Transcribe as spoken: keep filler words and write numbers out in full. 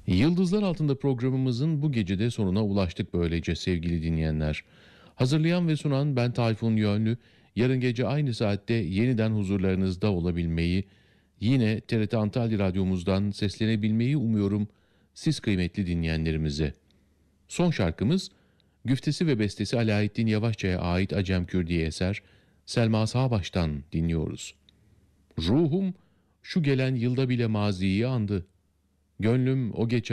Yıldızlar Altında programımızın bu gecede sonuna ulaştık böylece sevgili dinleyenler. Hazırlayan ve sunan ben Tayfun Yönlü. Yarın gece aynı saatte yeniden huzurlarınızda olabilmeyi, yine T R T Antalya Radyomuzdan seslenebilmeyi umuyorum siz kıymetli dinleyenlerimize. Son şarkımız güftesi ve bestesi Alaaddin Yavaşça'ya ait Acem Kürdiye eser Selma Sağbaş'tan dinliyoruz. Ruhum şu gelen yılda bile maziyi andı. Gönlüm o geçen